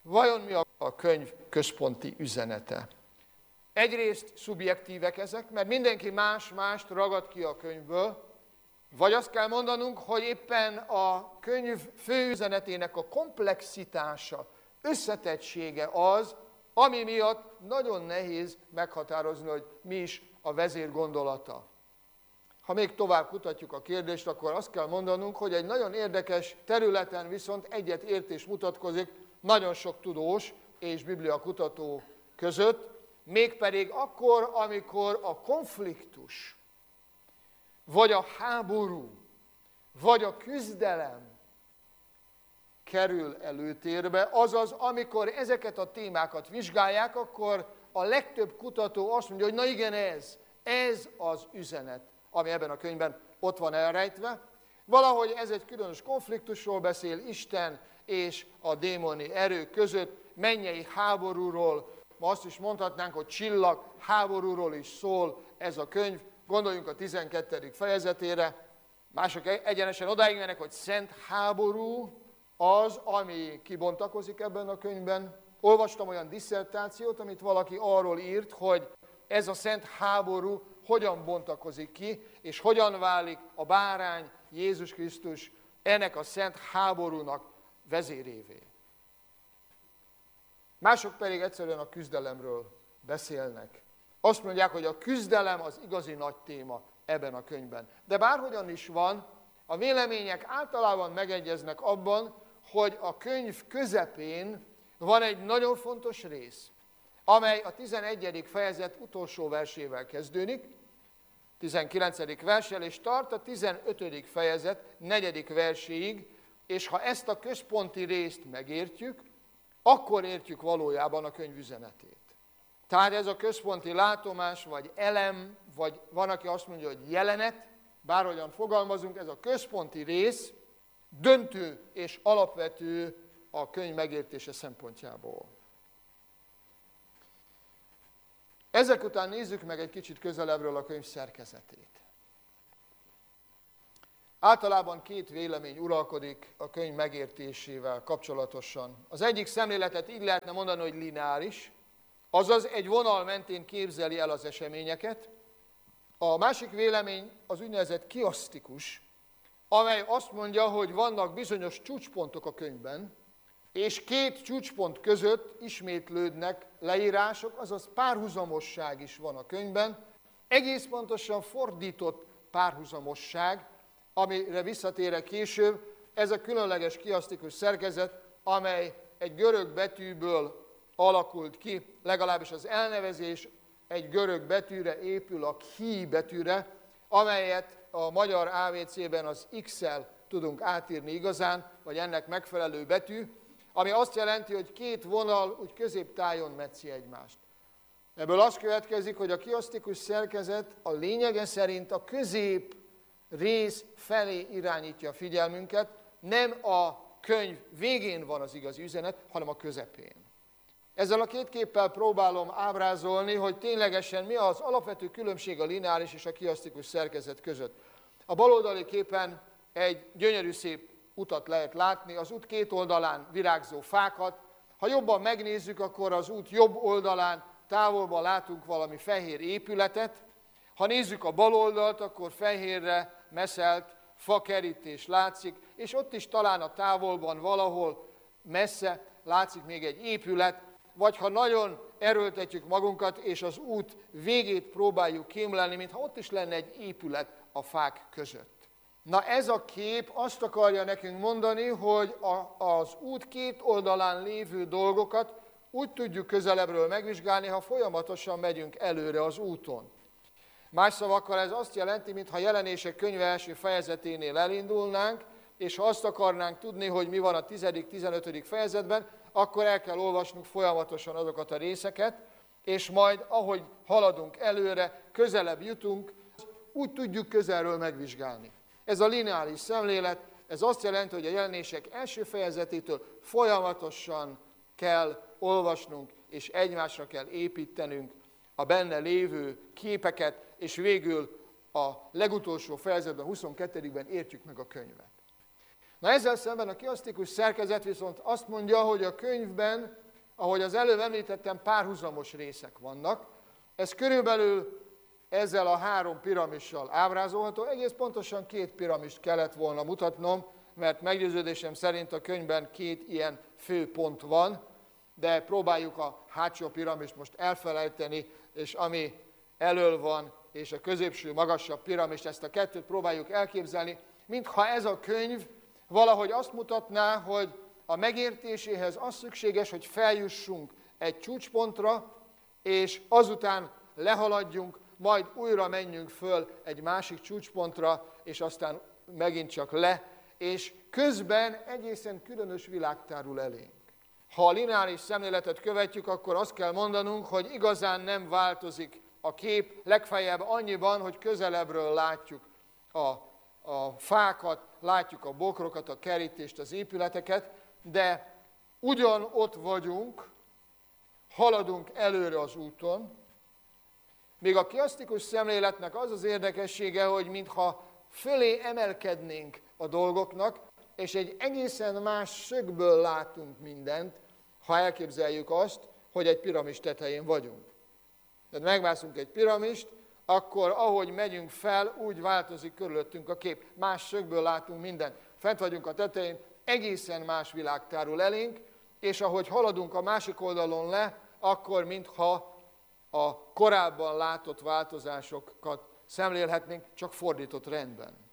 Vajon mi a könyv központi üzenete? Egyrészt szubjektívek ezek, mert mindenki mást ragad ki a könyvből, vagy azt kell mondanunk, hogy éppen a könyv fő üzenetének a komplexitása, összetettsége az, ami miatt nagyon nehéz meghatározni, hogy mi is a vezér gondolata. Ha még tovább kutatjuk a kérdést, akkor azt kell mondanunk, hogy egy nagyon érdekes területen viszont egyetértés mutatkozik nagyon sok tudós és bibliakutató között, mégpedig akkor, amikor a konfliktus, vagy a háború, vagy a küzdelem kerül előtérbe, azaz amikor ezeket a témákat vizsgálják, akkor a legtöbb kutató azt mondja, hogy na igen, ez az üzenet, ami ebben a könyvben ott van elrejtve. Valahogy ez egy különös konfliktusról beszél, Isten és a démoni erők között, mennyei háborúról, ma azt is mondhatnánk, hogy csillag háborúról is szól ez a könyv. Gondoljunk a 12. fejezetére, mások egyenesen odáig mennek, hogy szent háború az, ami kibontakozik ebben a könyvben. Olvastam olyan disszertációt, amit valaki arról írt, hogy ez a szent háború hogyan bontakozik ki, és hogyan válik a bárány, Jézus Krisztus ennek a szent háborúnak vezérévé. Mások pedig egyszerűen a küzdelemről beszélnek. Azt mondják, hogy a küzdelem az igazi nagy téma ebben a könyvben. De bárhogyan is van, a vélemények általában megegyeznek abban, hogy a könyv közepén van egy nagyon fontos rész, amely a 11. fejezet utolsó versével kezdődik, 19. verssel, és tart a 15. fejezet 4. verséig, és ha ezt a központi részt megértjük, akkor értjük valójában a könyv üzenetét. Tehát ez a központi látomás, vagy elem, vagy van, aki azt mondja, hogy jelenet, bárhogyan fogalmazunk, ez a központi rész döntő és alapvető a könyv megértése szempontjából. Ezek után nézzük meg egy kicsit közelebbről a könyv szerkezetét. Általában két vélemény uralkodik a könyv megértésével kapcsolatosan. Az egyik szemléletet így lehetne mondani, hogy lineáris, azaz egy vonal mentén képzeli el az eseményeket. A másik vélemény az úgynevezett kiasztikus, amely azt mondja, hogy vannak bizonyos csúcspontok a könyvben, és két csúcspont között ismétlődnek leírások, azaz párhuzamosság is van a könyvben, egész pontosan fordított párhuzamosság, amire visszatérek később, ez a különleges kiasztikus szerkezet, amely egy görög betűből alakult ki, legalábbis az elnevezés egy görög betűre épül, a chi betűre, amelyet a magyar ABC-ben az X-el tudunk átírni igazán, vagy ennek megfelelő betű, ami azt jelenti, hogy két vonal úgy középtájon metszi egymást. Ebből az következik, hogy a kiasztikus szerkezet a lényege szerint a közép rész felé irányítja a figyelmünket, nem a könyv végén van az igazi üzenet, hanem a közepén. Ezzel a két képpel próbálom ábrázolni, hogy ténylegesen mi az alapvető különbség a lineáris és a kiasztikus szerkezet között. A baloldali képen egy gyönyörű szép utat lehet látni, az út két oldalán virágzó fákat. Ha jobban megnézzük, akkor az út jobb oldalán távolban látunk valami fehér épületet. Ha nézzük a bal oldalt, akkor fehérre meszelt fakerítés látszik, és ott is talán a távolban valahol messze látszik még egy épület, vagy ha nagyon erőltetjük magunkat, és az út végét próbáljuk kémlelni, mintha ott is lenne egy épület a fák között. Na ez a kép azt akarja nekünk mondani, hogy az út két oldalán lévő dolgokat úgy tudjuk közelebbről megvizsgálni, ha folyamatosan megyünk előre az úton. Más szavakkal ez azt jelenti, mintha Jelenések könyve első fejezeténél elindulnánk, és ha azt akarnánk tudni, hogy mi van a 10.-15. fejezetben, akkor el kell olvasnunk folyamatosan azokat a részeket, és majd, ahogy haladunk előre, közelebb jutunk, úgy tudjuk közelről megvizsgálni. Ez a lineáris szemlélet, ez azt jelenti, hogy a Jelenések első fejezetétől folyamatosan kell olvasnunk, és egymásra kell építenünk a benne lévő képeket, és végül a legutolsó fejezetben, 22-ben értjük meg a könyvet. Na ezzel szemben a kiasztikus szerkezet viszont azt mondja, hogy a könyvben, ahogy az előbb említettem, párhuzamos részek vannak. Ez körülbelül ezzel a 3 piramissal ábrázolható. Egész pontosan 2 piramist kellett volna mutatnom, mert meggyőződésem szerint a könyvben 2 ilyen főpont van, de próbáljuk a hátsó piramist most elfelejteni, és ami elől van, és a középső magasabb piramist, ezt a 2-t próbáljuk elképzelni, mintha ez a könyv valahogy azt mutatná, hogy a megértéséhez az szükséges, hogy feljussunk egy csúcspontra, és azután lehaladjunk, majd újra menjünk föl egy másik csúcspontra, és aztán megint csak le, és közben egészen különös világ tárul elénk. Ha a lineáris szemléletet követjük, akkor azt kell mondanunk, hogy igazán nem változik a kép, legfeljebb annyiban, hogy közelebbről látjuk a fákat, látjuk a bokrokat, a kerítést, az épületeket, de ugyanott vagyunk, haladunk előre az úton, még a kiasztikus szemléletnek az az érdekessége, hogy mintha fölé emelkednénk a dolgoknak, és egy egészen más szögből látunk mindent, ha elképzeljük azt, hogy egy piramis tetején vagyunk. Tehát megmászunk egy piramist, akkor ahogy megyünk fel, úgy változik körülöttünk a kép. Más szögből látunk mindent. Fent vagyunk a tetején, egészen más világ tárul elénk, és ahogy haladunk a másik oldalon le, akkor mintha a korábban látott változásokat szemlélhetnénk, csak fordított rendben.